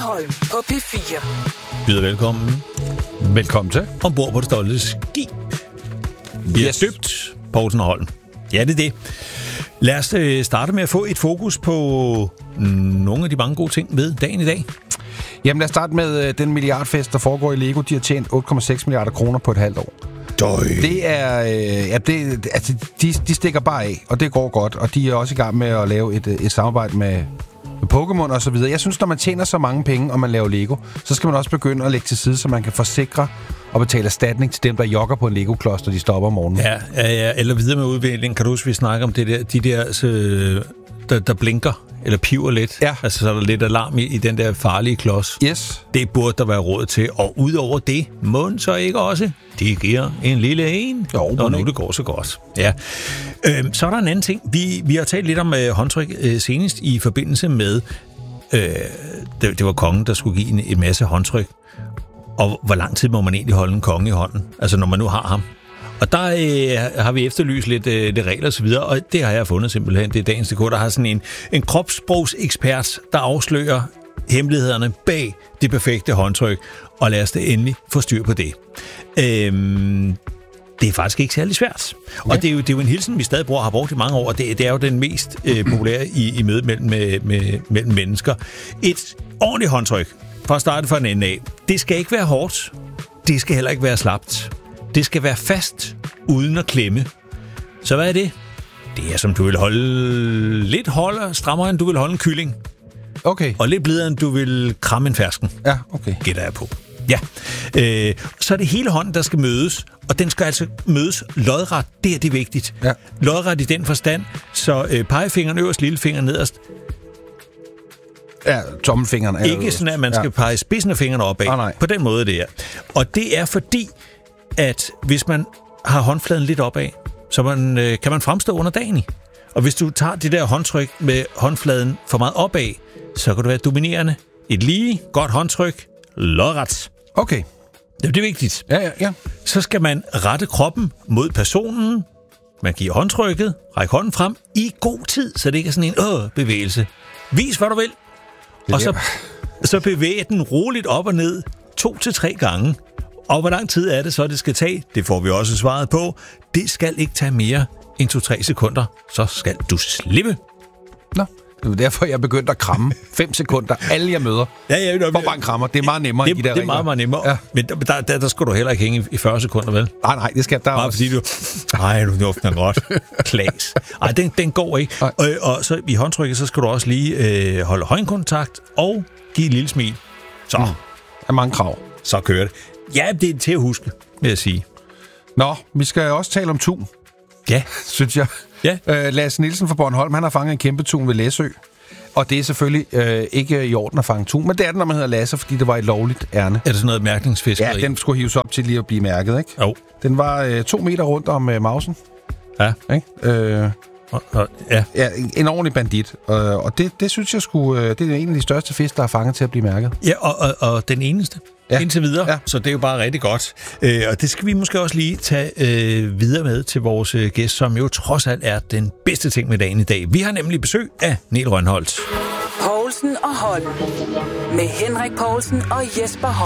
Holm på P4. Byder velkommen. Velkommen til. Ombord på det stolte skib. Vi er døbt Poulsen og Holm. Ja, det er det. Lad os starte med at få et fokus på nogle af de mange gode ting ved dagen i dag. Jamen lad os starte med den milliardfest, der foregår i Lego. De har tjent 8,6 milliarder kroner på et halvt år. Det er... de stikker bare af, og det går godt. Og de er også i gang med at lave et samarbejde med Pokémon og så videre. Jeg synes, når man tjener så mange penge, og man laver Lego, så skal man også begynde at lægge til side, så man kan forsikre og betale erstatning til dem, der jogger på en Lego-klods, når de stopper om morgenen. Ja, eller videre med udviklingen. Kan du huske, vi snakker om det der, de der, der blinker eller piver lidt? Ja. Altså, så er der lidt alarm i den der farlige klods. Yes. Det burde der være råd til. Og udover det, må så ikke også? Det giver en lille en. Jo, og nu det går så godt. Ja. Så er der en anden ting. Vi har talt lidt om håndtryk senest i forbindelse med, det var kongen, der skulle give en masse håndtryk. Og hvor lang tid må man egentlig holde en konge i hånden? Altså, når man nu har ham. Og der har vi efterlyst lidt regler og så videre, og det har jeg fundet simpelthen. Det er Dagens DK, der har sådan en kropssprogsekspert, der afslører hemmelighederne bag det perfekte håndtryk, og lad os da endelig få styr på det. Det er faktisk ikke særlig svært. Okay. Og det er jo en hilsen, vi stadig har brugt i mange år, og det er jo den mest populære i mødet mellem mennesker. Et ordentligt håndtryk, for at starte fra en ende af, det skal ikke være hårdt, det skal heller ikke være slapt. Det skal være fast, uden at klemme. Så hvad er det? Det er, som du vil holde lidt strammere, end du vil holde en kylling. Okay. Og lidt blidere, end du vil kramme en fersken. Ja, okay. Gætter jeg på. Ja. Så er det hele hånden, der skal mødes, og den skal altså mødes lodret. Det er vigtigt. Ja. Lodret i den forstand, så pegefingeren øverst, lillefinger nederst. Ja, tommelfingeren er ikke sådan, at man skal pege spidsen af fingrene opad. Nej. På den måde, det er. Og det er fordi, at hvis man har håndfladen lidt opad, så kan man fremstå under dagen i. Og hvis du tager det der håndtryk med håndfladen for meget opad, så kan du være dominerende. Et lige godt håndtryk, lodret. Okay. Det er vigtigt. Ja. Så skal man rette kroppen mod personen. Man giver håndtrykket, ræk hånden frem i god tid, så det ikke er sådan en bevægelse. Vis, hvad du vil. Og så bevæg den roligt op og ned 2-3 gange. Og hvor lang tid er det så, det skal tage? Det får vi også svaret på. Det skal ikke tage mere end 2-3 sekunder. Så skal du slippe. Nå, det er derfor, jeg begyndte at kramme 5 sekunder. Alle jeg møder. Ja, for bare en krammer. Det er meget nemmere end de der regler. Det er meget nemmere. Ja. Men der skal du heller ikke hænge i 40 sekunder, vel? Nej, det skal der bare også. Fordi du... Nej, du dufter godt. Klas. Ej, den går ikke. Og så i håndtrykket, så skal du også lige holde øjenkontakt og give et lille smil. Så. Der er mange krav. Så kører det. Ja, det er til at huske, vil jeg sige. Nå, vi skal også tale om tun. Ja. Synes jeg. Ja. Lasse Nielsen fra Bornholm, han har fanget en kæmpe tun ved Læsø. Og det er selvfølgelig ikke i orden at fange tun, men det er det, når man hedder Lasse, fordi det var et lovligt ærne. Er det sådan noget mærkningsfiskeri? Ja, den skulle hives op til lige at blive mærket, ikke? Jo. Den var 2 meter rundt om mausen. Ja. Ikke? Ja, en ordentlig bandit. Og det synes jeg det er en af de største fisk, der er fanget til at blive mærket. Ja, og den eneste. Ja. Indtil videre, ja. Så det er jo bare rigtig godt. Og det skal vi måske også lige tage videre med til vores gæst, som jo trods alt er den bedste ting med dagen i dag. Vi har nemlig besøg af Niel Rønholt. Poulsen og Holm. Med Henrik Poulsen og Jesper Holm.